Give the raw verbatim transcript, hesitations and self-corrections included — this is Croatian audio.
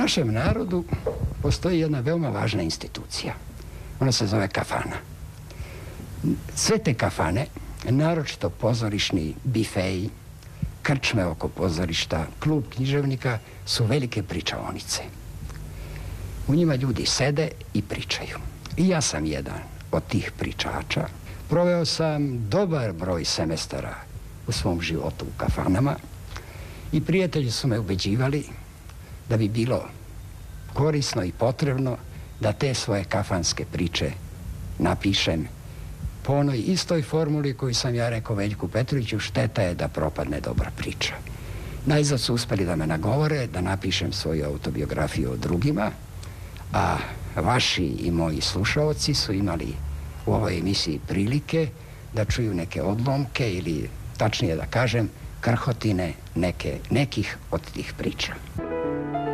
našem narodu postoji jedna veoma važna institucija. Ona se zove kafana. Sve te kafane, naročito pozorišni bifeji, krčme oko pozorišta, klub književnika, su velike pričaonice. U njima ljudi sede i pričaju. I ja sam jedan od tih pričača. Proveo sam dobar broj semestara u svom životu u kafanama i prijatelji su me ubeđivali da bi bilo korisno i potrebno da te svoje kafanske priče napišem po onoj istoj formuli koju sam ja rekao Veljku Petroviću, šteta je da propadne dobra priča. Najzad su uspeli da me nagovore da napišem svoju autobiografiju o drugima, a vaši i moji slušaoci su imali u ovoj emisiji prilike da čuju neke odlomke ili, tačnije da kažem, krhotine neke, nekih od tih priča.